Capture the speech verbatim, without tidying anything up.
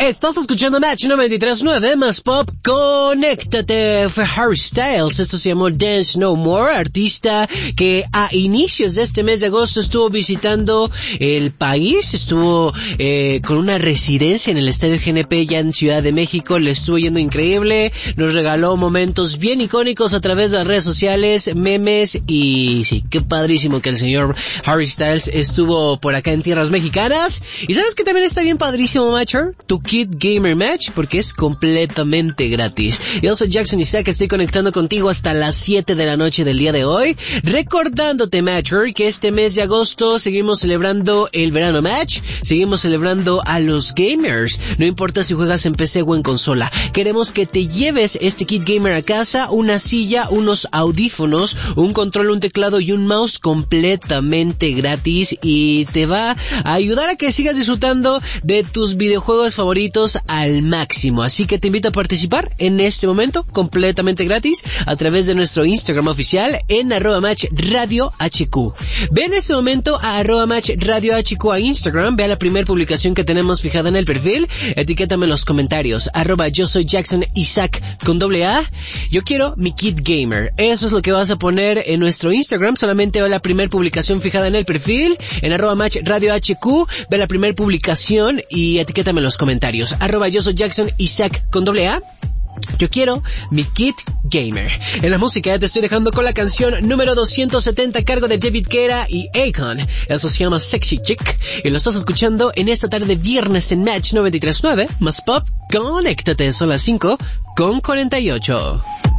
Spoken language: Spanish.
Estás escuchando Match noventa y tres punto nueve más pop. Conéctate. Fue Harry Styles. Esto se llamó Dance No More, artista que a inicios de este mes de agosto estuvo visitando el país, estuvo eh, con una residencia en el Estadio G N P ya en Ciudad de México, le estuvo yendo increíble, nos regaló momentos bien icónicos a través de las redes sociales, memes y sí, qué padrísimo que el señor Harry Styles estuvo por acá en tierras mexicanas. Y sabes que también está bien padrísimo, Matcher, tu Kid Gamer Match, porque es completamente gratis. Yo soy Jackson Isaac, estoy conectando contigo hasta las siete de la noche del día de hoy, recordándote, Matcher, que este mes de agosto seguimos celebrando el verano Match, seguimos celebrando a los gamers, no importa si juegas en P C o en consola, queremos que te lleves este Kit Gamer a casa, una silla, unos audífonos, un control, un teclado y un mouse completamente gratis, y te va a ayudar a que sigas disfrutando de tus videojuegos favoritos al máximo. Así que te invito a participar en este momento completamente gratis a través de nuestro Instagram oficial en arroba match radio hq. Ve en este momento a arroba match radio hq a Instagram, ve a la primera publicación que tenemos fijada en el perfil, etiquétame en los comentarios, arroba yo soy Jackson Isaac con doble A, yo quiero mi Kit Gamer. Eso es lo que vas a poner en nuestro Instagram, solamente ve a la primera publicación fijada en el perfil, en arroba match radio hq, ve a la primera publicación y etiquétame en los comentarios, arroba yo soy Jackson Isaac con doble A. Yo quiero mi Kit Gamer. En la música te estoy dejando con la canción número doscientos setenta a cargo de David Guetta y Akon. Eso se llama Sexy Chick y lo estás escuchando en esta tarde de viernes en Match noventa y tres punto nueve más pop. Conéctate, son las cinco con cuarenta y ocho.